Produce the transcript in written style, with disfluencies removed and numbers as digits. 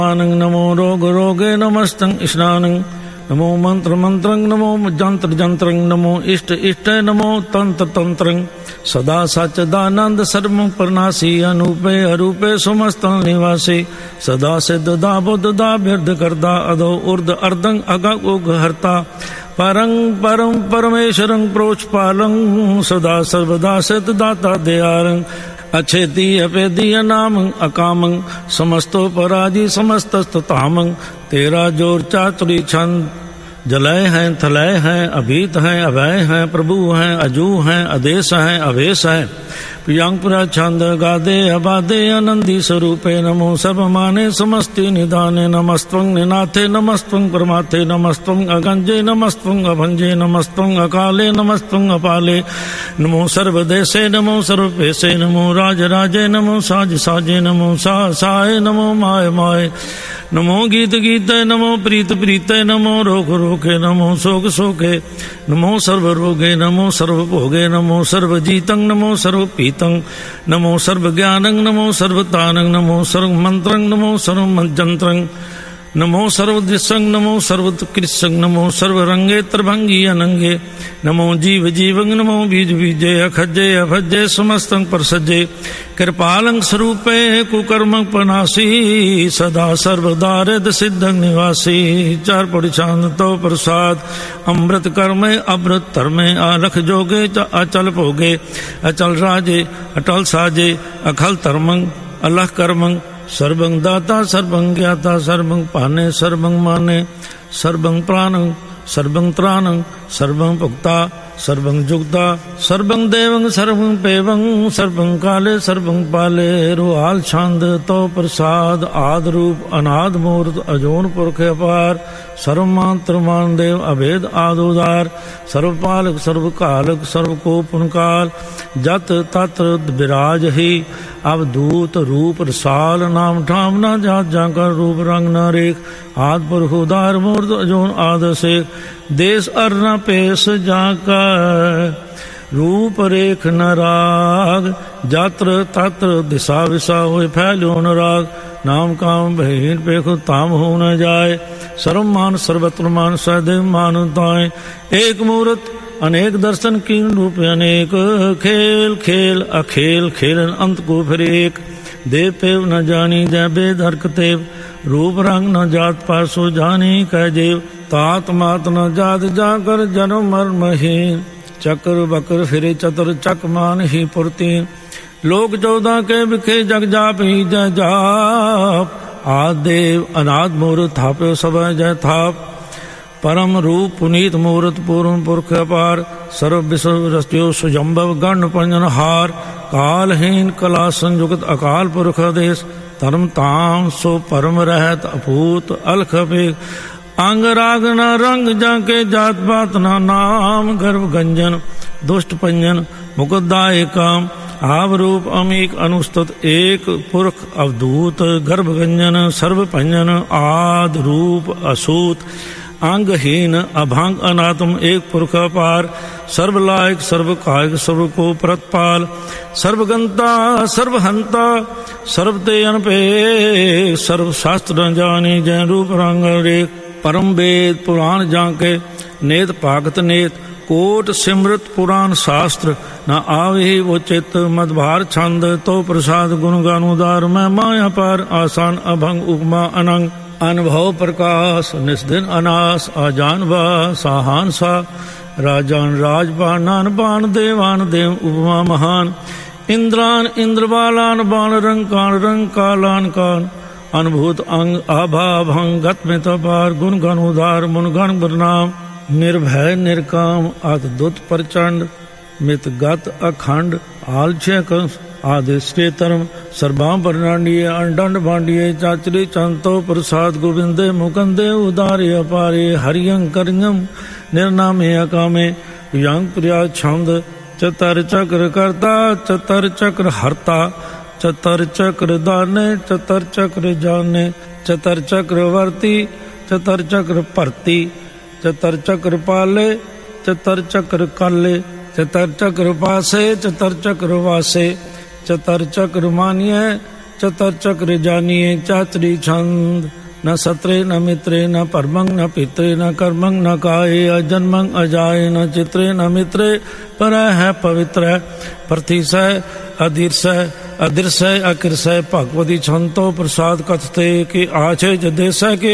नमो रोग रोगे नमस्तं स्नानं नमो मंत्र मंत्रं नमो जंत्र जंत्रं नमो इष्ट इष्ट नमो तंत्र तंत्रं सदा सच्चिदानंद सर्व प्रनाशी अनूपे अरूपे समस्त निवासी सदा सिद्ध दा बुद्ध दा बिरध करदा अधो उर्ध अर्धं अग उग हरता परं परम परमेश्वरं प्रोचपालं सदा सर्वदा सिद्ध दाता दयारं अच्छेति अपेदी अनामं अकामं समस्तो पराजी समस्तस्ततामं तेरा जोर चातुरी छंद जलय हैं थलय हैं अभीत हैं अभय हैं प्रभु हैं अजू हैं आदेश हैं अवेश हैं प्रियांपुरा छंद गादे अबादे आनंदी स्वरूपे नमो सर्वमाने समस्ति निदाने नमस्त्वं निनाथे नमस्त्वं परमाथे नमस्त्वं अगंजे नमस्त्वं अभंजे नमस्त्वं अकाले नमस्त्वं अपाले नमो सर्वदेशे नमो सर्वपेशे नमो राजराजे नमो साज साजे नमो साय नमो माय माय नमो गीत गीते नमो प्रीत प्रीते नमो रोग रोगे नमो शोक शोके नमो सर्व रोगे नमो सर्व भोगे नमो सर्व जीतं नमो सर्व पीतं नमो सर्व ज्ञानं नमो सर्वतानं नमो सर्व मंत्रं नमो सर्व मंत्रं नमो सर्वदृशं नमो सर्वकृशं नमो सर्वरंगे त्रिभंगी अनंगे नमो जीव जीवं नमो बीज बीजे अखजे अभजे समस्तं परसजे कृपालं स्वरूपे कुकर्म पनासी सदा सर्वदा रिद सिद्धं निवासी चार पौड़ी चांद तो प्रसाद अमृत कर्मे अमृत धर्मे आलख जोगे अचल भोगे अचल राजे अटल साजे अखल धर्मं अलख कर्मं सर्वं दाता सर्वं ज्ञाता सर्वं पाने सर्वं माने सर्वं प्राणं सर्वं त्राणं सर्वं भुक्ता सर्वं जुक्ता सर्वं देवं सर्वं पेवं सर्वं काले सर्वं पाले रुहाल छंद तो प्रसाद आद रूप अनाद मूर्त अजोन पुरख अपार सर्वमात्र मान देव अभेद आदोदार सर्वपालक सर्वकालक सर्वकोपनकाल जत तत्र विराज ही अवधूत रूप रसाल नाम ठाम न जात जाकर रूप रंग न रेख आद पुरख उदार मूर्त अजोन आद शेख देश अर न पेश जाकर रूप रेख न राग जात्र तत्र दिशा विशा होए फैल्यो न राग नाम काम बहीन पेखो ताम हो न जाए सर्वमान सर्वत्र मान सदैव मानताएं एक मूर्त अनेक दर्शन कीन रूप अनेक खेल खेल अखेल खेलन अंत को फिर एक देव पेव न जानी जय बेद हरक तेव रूप रंग न जात पासो जानी कह जेव तात मात न जात जाकर जन्म मर्महीन चक्र बकर फिरे चतुर चक मान ही पुरतीन लोक 14 के बिखे जग जाप ही जय जाप आदेव अनाद मूर्त थापे सब जय थाप परम रूप पुनीत मूर्त पूर्व पुरख अपार सर्व विश्व रस्त्यो सुजम्भव गण पंजन हार कालहीन कला संयुक्त अकाल पुरख आदेश धर्म ताम सो परम रहत अपूत अलख अपेख अंग राग न रंग जाके जात पात न नाम गर्भ गंजन दुष्ट पंजन मुकुदाय काम आव रूप अमीक अनुस्तुत एक पुरख अवधूत गर्भ गंजन सर्व पंजन आद रूप असूत अंगहीन अभांग अनात्म एक पुरख अपार सर्वलायक सर्व कायक सर्व को प्रतपाल सर्वगंता सर्वहंता सर्वते अनपे सर्व शास्त्र न जानी जय रूप रंग रेख परम वेद पुराण जाके नेत पागत नेत कोट सिमृत पुराण शास्त्र न आवे वो चित्त मदभार छंद तो प्रसाद गुण गानुदार मैं माया पार आसान अभंग उपमा अनंग अनुभव प्रकाश निस्दिन अनास आजान बा साहान सा राजान राजबान नान बाण देवान देव उपमा महान इंद्रान इंद्रबालान बाण रंग कालान कान अनुभूत अंग आभा भंग गत में तपार गुण गण उदार मुन गण बरनाम निर्भय निर्काम अद्भुत प्रचंड मित गत अखंड आलछय कंस आदिष्टे तरम सर्वाम परनांडिये अंडंड भांडिये चाचरी चंतो प्रसाद गोविंदे मुकंदे उदारे अपारे हरियं करियं निर्नामे अकामे यंग प्रिया छंद चतर चक्र करता चतर चक्र हरता चतर चक्र दाने चतर चक्र जाने चतर चक्रवर्ती चतर चक्र भरती चतर चक्र पाले चतर चक्र काले चतर चक्र पासे चतर चक्र वासे चतर चक्र मानिए चतर चक्र जानिए चातरी छंद। न सत्रे न मित्रे न परमंग न पित्रे न कर्मंग न काये अजन्मंग अजाये न चित्रे न मित्रे पर है पवित्र प्रथिसय अधीर्षय अदृश्य अकृषय भगवती छंतो प्रसाद कथते कि आछे जदेश के